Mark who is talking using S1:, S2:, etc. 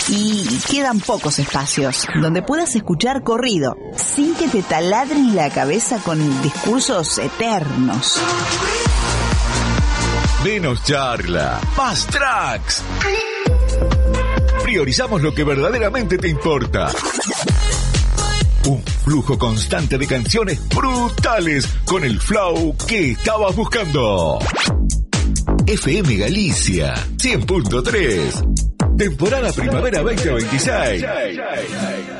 S1: Y quedan pocos espacios donde puedas escuchar corrido sin que te taladren la cabeza con discursos eternos.
S2: Menos charla, más tracks. Priorizamos lo que verdaderamente te importa. Un flujo constante de canciones brutales con el flow que estabas buscando. FM Galicia 100.3. Temporada Primavera 2026.